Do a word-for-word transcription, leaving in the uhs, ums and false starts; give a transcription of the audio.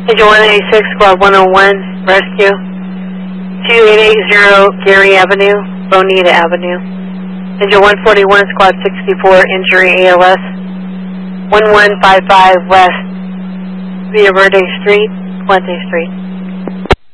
Engine one eighty-six, Squad one oh one, rescue. two eight eight zero, Gary Avenue, Bonita Avenue. Engine one forty-one, Squad sixty-four, injury A L S. one one five five West, Villa Verde Street, Puente Street.